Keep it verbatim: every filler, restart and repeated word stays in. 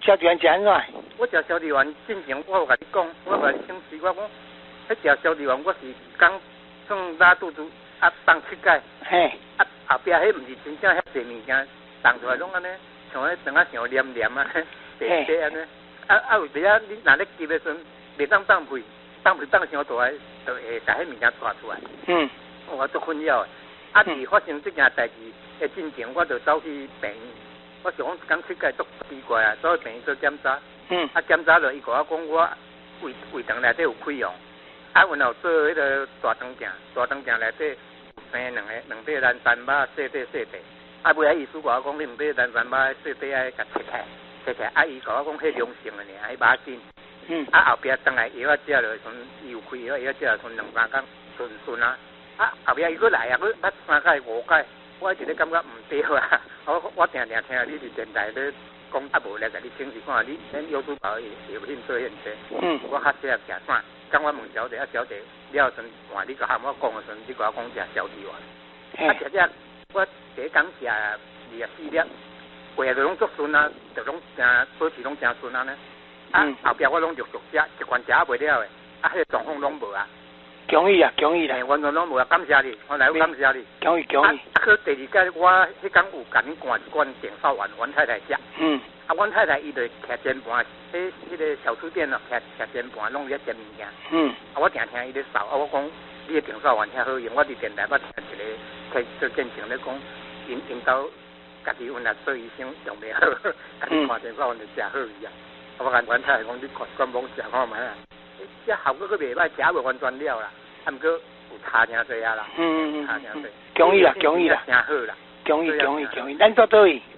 小弟丸食安怎？ 我食小弟丸进前，我有甲你讲，我甲你请示，我讲，迄食小弟丸我是刚算拉肚子啊放七解。 嘿。 啊后壁迄毋是真正遐济物件，放出来拢安尼，像迄肠仔像黏黏啊，白白安尼。啊啊有时啊，你若咧急的时阵，袂当放屁，放屁放伤大个，就会甲迄物件带出来。嗯。我足困扰的。啊，伫发生即件代志的进前，我就走去病院。我想讲刚七解足奇怪啊，走去病院做检查。嗯。啊，检查落伊甲我讲我胃胃肠内底有溃疡，啊，然后做迄个大肠镜，大肠镜内底有生两个两块烂三肉细块细块。啊，尾仔医师甲我讲，你两块烂三肉细块爱甲切开，切开。啊，伊甲我讲，迄良性的尔，迄肉筋。嗯。啊，后壁等来药啊食落，从伊有开药，药食落从两三工顺顺啊。啊，后壁伊佫来啊，佫捌三解五解，我一直感觉毋对啊。我我定定听你伫电台咧讲，啊无来甲你请示看，你恁有主保有有兴做现者。嗯。我较适合食啥？刚我问小姐，啊小姐了阵换你甲喊我讲的时阵，你甲我讲食小弟丸。啊食只我第一工食二十四粒，胃就拢足顺啊，就拢真保持拢真顺啊呢。啊后壁我拢陆续食，一罐食啊袂了的，啊迄个状况拢无啊。 恭喜啊，恭喜啦！ 完全拢无啊，感谢你，我来有感谢你。 恭喜恭喜！ 啊，去第二届我迄工有甲你灌一罐鼎少丸，阮太太食。嗯。啊，阮太太伊就徛煎盘，迄迄个小吃店咯，徛徛煎盘，拢咧煎物件。嗯。啊，我定听伊咧扫，啊，我讲你的鼎少丸遐好用，我伫电台捌听一个开做见证咧讲，因因兜家己有若做医生用袂好，啊，你看鼎少丸就食好伊啊。啊，我甲阮太太讲，你看官网食看觅啊。这效果佫袂歹，食袂完全了啦，啊，毋过有差诚济啊啦，嗯嗯嗯，差诚济。恭喜啦，恭喜啦，诚好啦，恭喜恭喜恭喜，咱做倒位。